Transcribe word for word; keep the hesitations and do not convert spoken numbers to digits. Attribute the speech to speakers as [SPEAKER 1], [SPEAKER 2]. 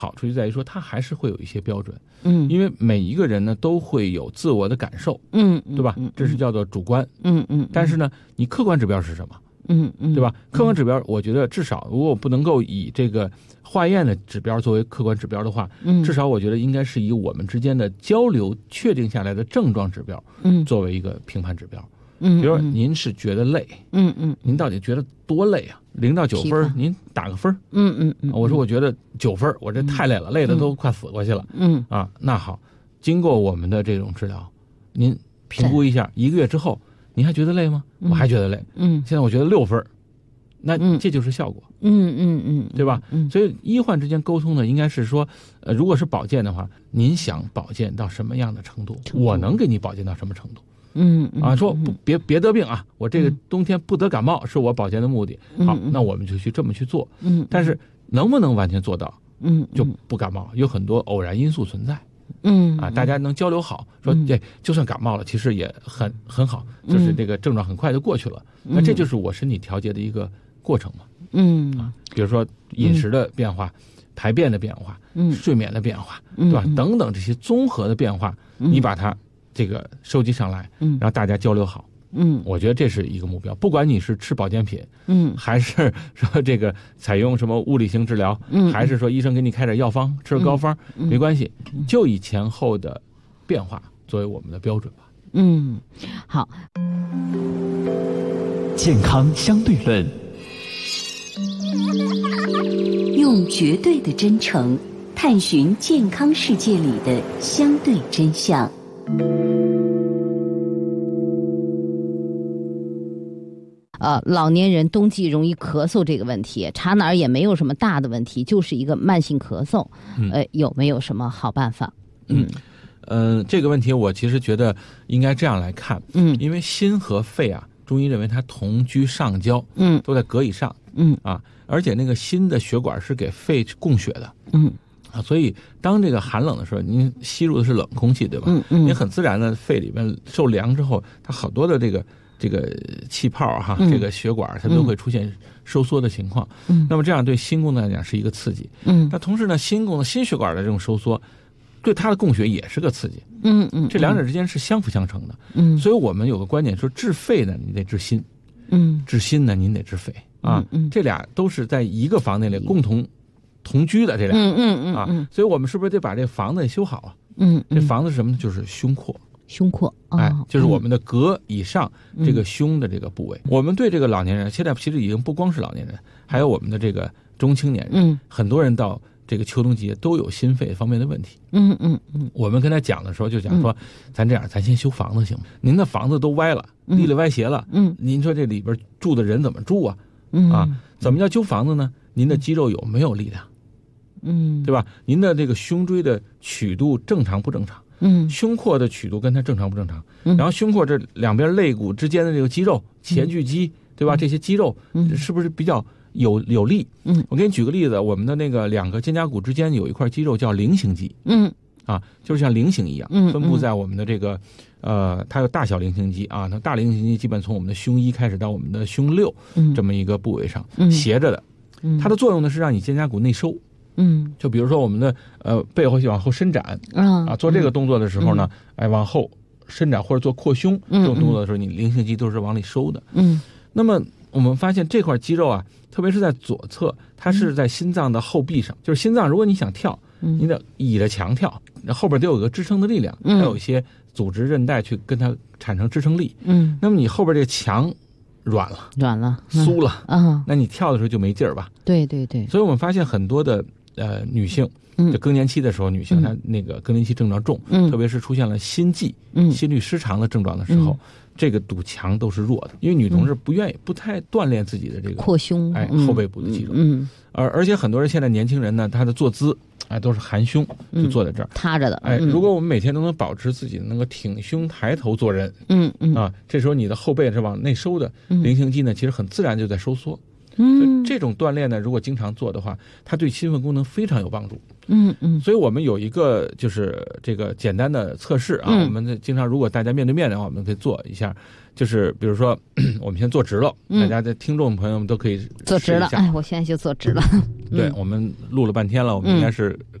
[SPEAKER 1] 好处就在于说，它还是会有一些标准，
[SPEAKER 2] 嗯，
[SPEAKER 1] 因为每一个人呢都会有自我的感受，
[SPEAKER 2] 嗯，
[SPEAKER 1] 对吧？这是叫做主观，
[SPEAKER 2] 嗯嗯，
[SPEAKER 1] 但是呢，你客观指标是什么？
[SPEAKER 2] 嗯嗯，
[SPEAKER 1] 对吧？客观指标，我觉得至少如果不能够以这个化验的指标作为客观指标的话，
[SPEAKER 2] 嗯，
[SPEAKER 1] 至少我觉得应该是以我们之间的交流确定下来的症状指标，
[SPEAKER 2] 嗯，
[SPEAKER 1] 作为一个评判指标。
[SPEAKER 2] 嗯，
[SPEAKER 1] 比如说您是觉得累，
[SPEAKER 2] 嗯嗯，
[SPEAKER 1] 您到底觉得多累啊？零到九分，您打个分。
[SPEAKER 2] 嗯嗯嗯，
[SPEAKER 1] 我说我觉得九分，我这太累了，累的都快死过去了。
[SPEAKER 2] 嗯
[SPEAKER 1] 啊，那好，经过我们的这种治疗，您评估一下，一个月之后，您还觉得累吗？我还觉得累。
[SPEAKER 2] 嗯，
[SPEAKER 1] 现在我觉得六分，那这就是效果。
[SPEAKER 2] 嗯嗯嗯，
[SPEAKER 1] 对吧？
[SPEAKER 2] 嗯，
[SPEAKER 1] 所以医患之间沟通呢，应该是说，呃，如果是保健的话，您想保健到什么样的程度，我能给你保健到什么程度。
[SPEAKER 2] 嗯
[SPEAKER 1] 啊，说不别别得病啊，我这个冬天不得感冒是我保健的目的。好，那我们就去这么去做。
[SPEAKER 2] 嗯，
[SPEAKER 1] 但是能不能完全做到？
[SPEAKER 2] 嗯，
[SPEAKER 1] 就不感冒，有很多偶然因素存在。
[SPEAKER 2] 嗯
[SPEAKER 1] 啊，大家能交流好，说这就算感冒了，其实也很很好，就是这个症状很快就过去了。那这就是我身体调节的一个过程嘛。
[SPEAKER 2] 嗯
[SPEAKER 1] 啊，比如说饮食的变化、排便的变化、
[SPEAKER 2] 嗯
[SPEAKER 1] 睡眠的变化，对吧？等等这些综合的变化，你把它这个收集上来，
[SPEAKER 2] 嗯，
[SPEAKER 1] 让大家交流好。
[SPEAKER 2] 嗯，
[SPEAKER 1] 我觉得这是一个目标。不管你是吃保健品，
[SPEAKER 2] 嗯，
[SPEAKER 1] 还是说这个采用什么物理性治疗，
[SPEAKER 2] 嗯，
[SPEAKER 1] 还是说医生给你开点药方，吃个膏方，没关系，就以前后的变化作为我们的标准吧。
[SPEAKER 2] 嗯，好。
[SPEAKER 3] 健康相对论，
[SPEAKER 4] 用绝对的真诚探寻健康世界里的相对真相。
[SPEAKER 2] 呃，老年人冬季容易咳嗽这个问题，查哪儿也没有什么大的问题，就是一个慢性咳嗽。呃，有没有什么好办法？
[SPEAKER 1] 嗯，呃，这个问题我其实觉得应该这样来看。
[SPEAKER 2] 嗯，
[SPEAKER 1] 因为心和肺啊，中医认为它同居上焦，
[SPEAKER 2] 嗯，
[SPEAKER 1] 都在膈以上，
[SPEAKER 2] 嗯
[SPEAKER 1] 啊，而且那个心的血管是给肺供血的，
[SPEAKER 2] 嗯
[SPEAKER 1] 啊，所以当这个寒冷的时候，您吸入的是冷空气，对吧？
[SPEAKER 2] 嗯嗯，
[SPEAKER 1] 您很自然的肺里面受凉之后，它好多的这个这个气泡哈，
[SPEAKER 2] 嗯、
[SPEAKER 1] 这个血管它都会出现收缩的情况。
[SPEAKER 2] 嗯，
[SPEAKER 1] 那么这样对心功能来讲是一个刺激。
[SPEAKER 2] 嗯，
[SPEAKER 1] 那同时呢，心功能心血管的这种收缩，对它的供血也是个刺激。
[SPEAKER 2] 嗯嗯，
[SPEAKER 1] 这两者之间是相辅相成的。
[SPEAKER 2] 嗯，
[SPEAKER 1] 所以我们有个观点说，治肺呢，你得治心；
[SPEAKER 2] 嗯，
[SPEAKER 1] 治心呢，您得治肺啊。
[SPEAKER 2] 嗯，
[SPEAKER 1] 这俩都是在一个房内里共同同居的，这俩。
[SPEAKER 2] 嗯嗯嗯
[SPEAKER 1] 啊，所以我们是不是得把这房子也修好啊？
[SPEAKER 2] 嗯，
[SPEAKER 1] 这房子是什么呢？就是胸廓。
[SPEAKER 2] 胸廓，哦、
[SPEAKER 1] 哎，就是我们的膈以上这个胸的这个部位。嗯、我们对这个老年人，现在其实已经不光是老年人，还有我们的这个中青年人，
[SPEAKER 2] 嗯，
[SPEAKER 1] 很多人到这个秋冬季节都有心肺方面的问题。
[SPEAKER 2] 嗯嗯嗯，
[SPEAKER 1] 我们跟他讲的时候就讲说，嗯、咱这样，咱先修房子行吗？您的房子都歪了，地里歪斜了，
[SPEAKER 2] 嗯，
[SPEAKER 1] 您说这里边住的人怎么住啊？
[SPEAKER 2] 嗯
[SPEAKER 1] 啊，怎么叫修房子呢？您的肌肉有没有力量？
[SPEAKER 2] 嗯，
[SPEAKER 1] 对吧？您的这个胸椎的曲度正常不正常？
[SPEAKER 2] 嗯，
[SPEAKER 1] 胸廓的曲度跟它正常不正常？嗯、然后胸廓这两边肋骨之间的这个肌肉，前锯肌，嗯、对吧？这些肌肉是不是比较有有力？
[SPEAKER 2] 嗯，
[SPEAKER 1] 我给你举个例子，我们的那个两个肩胛骨之间有一块肌肉叫菱形肌。
[SPEAKER 2] 嗯，
[SPEAKER 1] 啊，就是像菱形一样，
[SPEAKER 2] 嗯，
[SPEAKER 1] 分布在我们的这个，呃，它有大小菱形肌啊，那大菱形肌基本从我们的胸一开始到我们的胸六，
[SPEAKER 2] 嗯，
[SPEAKER 1] 这么一个部位上，
[SPEAKER 2] 嗯、
[SPEAKER 1] 斜着的，
[SPEAKER 2] 嗯，
[SPEAKER 1] 它的作用呢是让你肩胛骨内收。
[SPEAKER 2] 嗯，
[SPEAKER 1] 就比如说我们的呃背后往后伸展，
[SPEAKER 2] 啊，
[SPEAKER 1] 啊，做这个动作的时候呢，嗯、哎，往后伸展或者做扩胸、
[SPEAKER 2] 嗯、
[SPEAKER 1] 这种动作的时候，你菱形肌都是往里收的。
[SPEAKER 2] 嗯，
[SPEAKER 1] 那么我们发现这块肌肉啊，特别是在左侧，它是在心脏的后壁上，就是心脏，如果你想跳，
[SPEAKER 2] 嗯、
[SPEAKER 1] 你得倚着墙跳，后边得有个支撑的力量，
[SPEAKER 2] 嗯、
[SPEAKER 1] 还有一些组织韧带去跟它产生支撑力。
[SPEAKER 2] 嗯，
[SPEAKER 1] 那么你后边这个墙软了，
[SPEAKER 2] 软了，
[SPEAKER 1] 酥了，
[SPEAKER 2] 啊，
[SPEAKER 1] 那你跳的时候就没劲儿吧？
[SPEAKER 2] 对对对。
[SPEAKER 1] 所以我们发现很多的。呃，女性，就更年期的时候，女性她那个更年期症状重，
[SPEAKER 2] 嗯，
[SPEAKER 1] 特别是出现了心悸、
[SPEAKER 2] 嗯、
[SPEAKER 1] 心律失常的症状的时候，
[SPEAKER 2] 嗯、
[SPEAKER 1] 这个堵墙都是弱的，因为女同志不愿意、不太锻炼自己的这个
[SPEAKER 2] 扩胸，
[SPEAKER 1] 哎，后背部的肌肉，
[SPEAKER 2] 嗯，
[SPEAKER 1] 而而且很多人现在年轻人呢，他的坐姿，哎，都是含胸，就坐在这儿、
[SPEAKER 2] 嗯、塌着的，
[SPEAKER 1] 哎，如果我们每天都能保持自己能够挺胸抬头做人，
[SPEAKER 2] 嗯嗯
[SPEAKER 1] 啊，这时候你的后背是往内收的，菱形肌呢，其实很自然就在收缩。
[SPEAKER 2] 嗯，
[SPEAKER 1] 这这种锻炼呢，如果经常做的话，它对心肺功能非常有帮助。
[SPEAKER 2] 嗯嗯，
[SPEAKER 1] 所以我们有一个就是这个简单的测试啊，
[SPEAKER 2] 嗯、
[SPEAKER 1] 我们经常如果大家面对面的话，我们可以做一下。就是比如说，我们先坐直了，
[SPEAKER 2] 嗯、
[SPEAKER 1] 大家的听众朋友们都可以
[SPEAKER 2] 坐直了。哎，我现在就坐直了。
[SPEAKER 1] 对，我们录了半天了，我们应该是